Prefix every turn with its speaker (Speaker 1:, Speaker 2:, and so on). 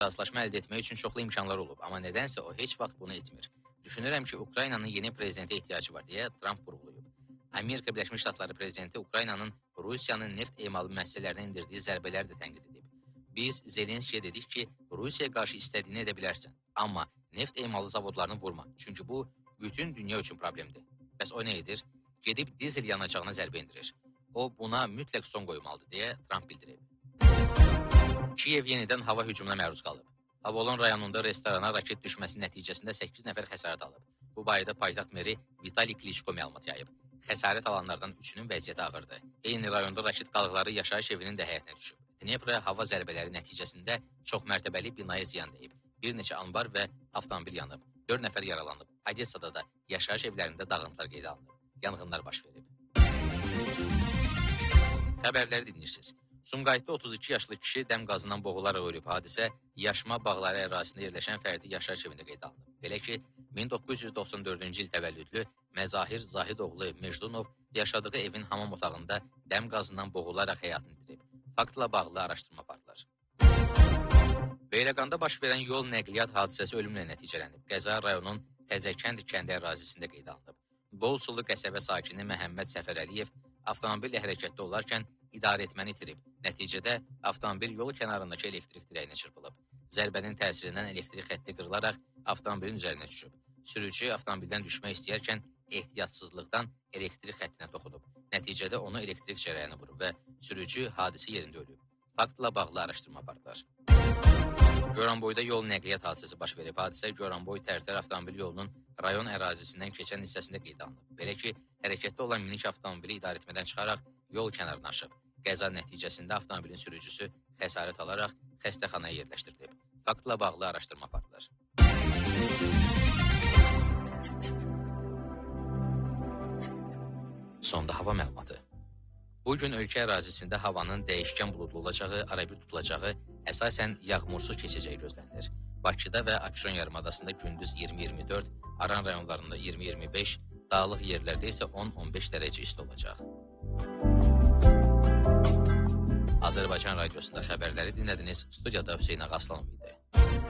Speaker 1: razılaşma əldə etmək üçün çoxlu imkanlar olub, amma nədənsə o heç vaxt bunu etmir. Düşünürəm ki, Ukraynanın yeni prezidentə ehtiyacı var deyə Tramp vurğulayıb. Amerika Birləşmiş Ştatları prezidenti Ukraynanın Rusiyanın neft emalı müəssisələrinə indirdiyi zərbələri də tənqid edib. Biz Zelenskiyə dedik ki, Rusiyaya qarşı istədiyini edə bilərsən, amma neft emalı zavodlarını vurma, çünki bu bütün dünya üçün problemdir. Bəs o nə edir? Gedib dizel yanacağına zərbə indirir. O buna mütləq son qoymalıdır deyə Tramp bildirib. Kiyev yenidən hava hücumuna məruz qalıb. Avolon rayonunda restorana raket düşməsi nəticəsində 8 nəfər xəsarət alıb. Bu barədə paytaxt meri Vitali Klitschko məlumat yayıb. Xəsarət alanlardan 3-ünün vəziyyəti ağırdır. Eyni rayonda raket qalıqları yaşayış evinin də həyətinə düşüb. Dnepr hava zərbələri nəticəsində çoxmərtəbəli binaya ziyan dəyib. Bir neçə anbar və avtomobil yanıb. 4 nəfər yaralanıb. Odessada da yaşayış evlərində dağıntılar qeydə alınıb. Yanğınlar baş verib. Xəbərləri dinləyirsiniz. Sumqayıtda 32 yaşlı kişi dəm qazından boğularaq ölüb. Hadisə Yaşma bağları ərazisində yerləşən fərdi yaşayış evində qeydə alınıb. Belə ki, 1994-cü il təvəllüdlü Məzahir Zahidoğlu Mecdunov yaşadığı evin hamam otağında dəm qazından boğularaq həyatını itirib. Faktla bağlı araşdırma aparılır. Beyləqanda baş verən yol nəqliyyat hadisəsi ölümlə nəticələnib. Qəza rayonun Təzəkənd kəndi ərazisində qeydə alınıb. Bolsulu qəsəbə sakini Məhəmməd Səfərəliyev avtomobillə hərəkətdə olarkən idarəetməni itirib. Nəticədə avtomobil yol kənarındakı elektrik dirəyinə çırpılıb. Zərbənin təsirindən elektrik xətti qırılaraq avtomobilin üzərinə düşüb. Sürücü avtomobildən düşmək istəyərkən ehtiyatsızlıqdan elektrik xəttinə toxunub. Nəticədə onu elektrik cərəyanı vurub və sürücü hadisə yerində ölüb. Faktla bağlı araşdırma aparılır. Goranboyda yol nəqliyyat hadisəsi baş verib. Hadisə Goranboy Tərtər avtomobil yolunun rayon ərazisindən keçən hissəsində qeydə alınıb. Belə ki, hərəkətdə olan minik avtomobili idarəetmədən çıxaraq yol kənarına aşıb. Qəza nəticəsində avtomobilin sürücüsü xəsarət alaraq xəstəxanaya yerləşdirilib. Faktla bağlı araşdırma aparılır. Sonda hava məlumatı. Bugün ölkə ərazisində havanın dəyişkən buludlu olacağı, arabir tutulacağı, əsasən yağmursuz keçəcəyi gözlənilir. Bakıda və Abşeron yarımadasında gündüz 20-24, Aran rayonlarında 20-25, dağlıq yerlərdə isə 10-15 dərəcə isti olacaq. Azərbaycan Radiosunda xəbərləri dinlədiniz. Studiyada Hüseyn Ağaslanov idi.